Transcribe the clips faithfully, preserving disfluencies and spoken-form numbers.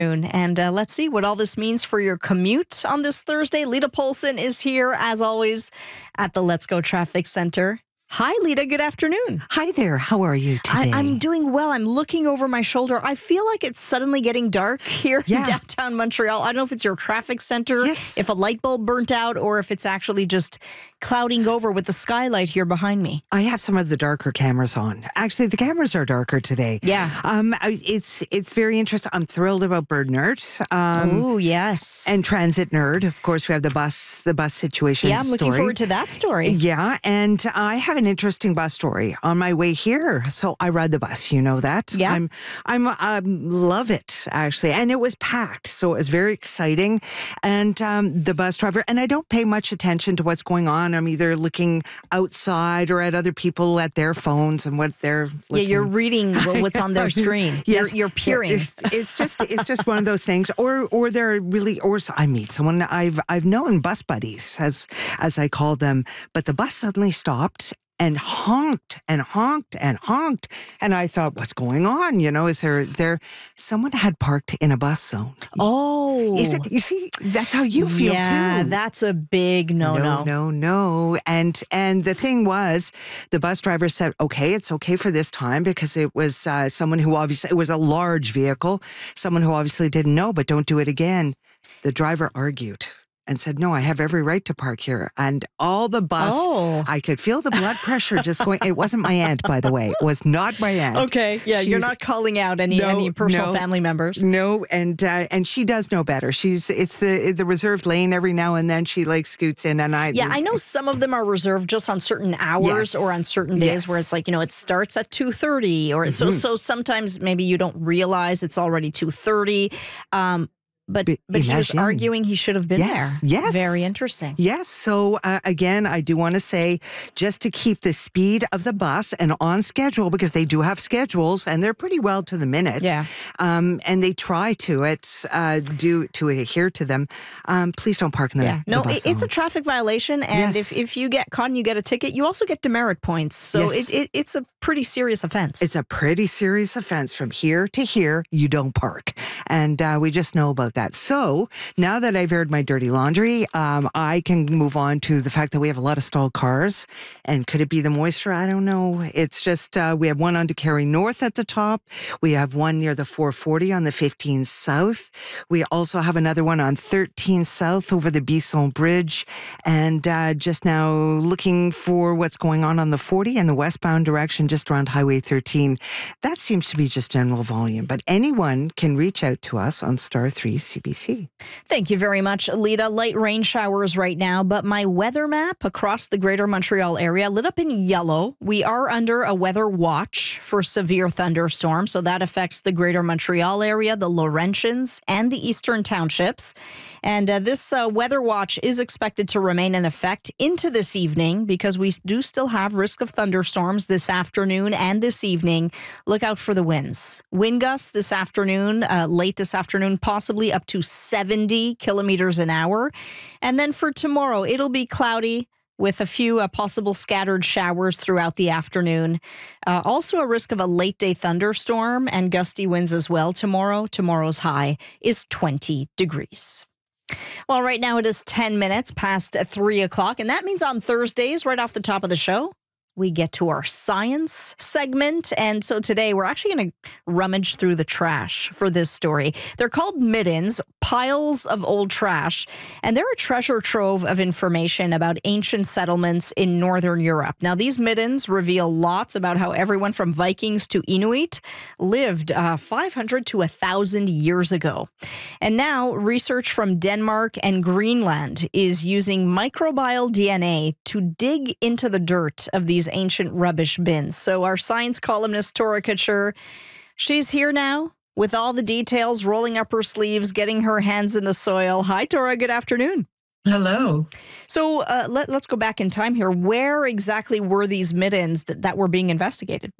And uh, let's see what all this means for your commute on this Thursday. Lita Polson is here, as always, at the Let's Go Traffic Center. Hi, Lita. Good afternoon. Hi there. How are you today? I, I'm doing well. I'm looking over my shoulder. I feel like it's suddenly getting dark here Yeah. in downtown Montreal. I don't know if it's your traffic center, Yes. if a light bulb burnt out, or if it's actually just clouding over with the skylight here behind me. I have some of the darker cameras on. Actually, the cameras are darker today. Yeah. Um, I- it's it's very interesting. I'm thrilled about Bird Nerd. Um, Oh, yes. and Transit Nerd. Of course, we have the bus the bus situation yeah, I'm looking story. forward to that story. Yeah, and I have an interesting bus story on my way here. So I ride the bus, you know that. Yeah. I'm I'm um, love it actually, and it was packed, so it was very exciting. And um, the bus driver, and I don't pay much attention to what's going on. I'm either looking outside or at other people at their phones and what they're. Yeah, Looking. you're reading what's on their screen. Yes, You're, you're peering. It's, it's just it's just one of those things, or or they're really, or I meet someone I've I've known bus buddies as as I call them, but the bus suddenly stopped and honked and honked and honked, and I thought, what's going on? You know, is there there someone had parked in a bus zone? Oh. Is it? You see, that's how you feel yeah, too. that's a big no-no. No, no, no. And and the thing was, the bus driver said, okay, it's okay for this time because it was uh, someone who obviously, it was a large vehicle, someone who obviously didn't know, but don't do it again. The driver argued and said, no, I have every right to park here. And all the bus, Oh. I could feel the blood pressure just going. It wasn't my aunt, by the way. It was not my aunt. Okay, yeah, you're She's- not calling out any No, any personal no. family members. No, and uh, and she does know better. She's it's the the reserved lane every now and then. She like scoots in, and I Yeah, I know some of them are reserved just on certain hours Yes. or on certain days Yes. where it's like, you know, it starts at two thirty or so so sometimes maybe you don't realize it's already two thirty. Um but But but he was imagine. arguing he should have been Yes, there. yes. Very interesting. Yes. So uh, again, I do want to say just to keep the speed of the bus and on schedule, because they do have schedules and they're pretty well to the minute. Yeah. Um, and they try to it uh, do to adhere to them. Um, please don't park in the, Yeah, the no, bus it, it's a zones. traffic violation, and Yes. if, if you get caught and you get a ticket, you also get demerit points. So Yes. it, it, it's a pretty serious offense. It's a pretty serious offense. From here to here, you don't park. And uh, we just know about that. So now that I've aired my dirty laundry, um, I can move on to the fact that we have a lot of stalled cars. And could it be the moisture? I don't know. It's just uh, we have one on DeCarry North at the top. We have one near the four forty on the fifteen South. We also have another one on thirteen South over the Bisson Bridge. And uh, just now looking for what's going on on the forty and the westbound direction just around Highway thirteen. That seems to be just general volume. But anyone can reach out to us on Star three C B C. Thank you very much, Lita. Light rain showers right now, but my weather map across the greater Montreal area lit up in yellow. We are under a weather watch for severe thunderstorms, so that affects the greater Montreal area, the Laurentians, and the eastern townships. And uh, this uh, weather watch is expected to remain in effect into this evening because we do still have risk of thunderstorms this afternoon and this evening. Look out for the winds. Wind gusts this afternoon, uh, late this afternoon, possibly up to seventy kilometers an hour. And then for tomorrow, it'll be cloudy with a few uh, possible scattered showers throughout the afternoon. Uh, also a risk of a late day thunderstorm and gusty winds as well tomorrow. Tomorrow's high is twenty degrees. Well, right now it is ten minutes past three o'clock, and that means on Thursdays, right off the top of the show, we get to our science segment. And so today we're actually going to rummage through the trash for this story. They're called middens, piles of old trash, and they're a treasure trove of information about ancient settlements in Northern Europe. Now, these middens reveal lots about how everyone from Vikings to Inuit lived uh, five hundred to one thousand years ago. And now research from Denmark and Greenland is using microbial D N A to dig into the dirt of these ancient rubbish bins. So our science columnist, Tora Couture, she's here now with all the details, rolling up her sleeves, getting her hands in the soil. Hi, Tora. Good afternoon. Hello. So uh, let, let's go back in time here. Where exactly were these middens that, that were being investigated?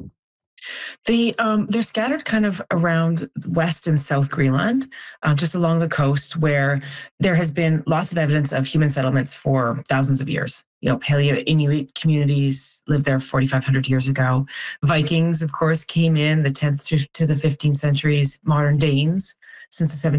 They, um, they're scattered kind of around West and South Greenland, uh, just along the coast where there has been lots of evidence of human settlements for thousands of years. You know, Paleo Inuit communities lived there forty-five hundred years ago. Vikings, of course, came in the tenth to the fifteenth centuries. Modern Danes since the seventeenth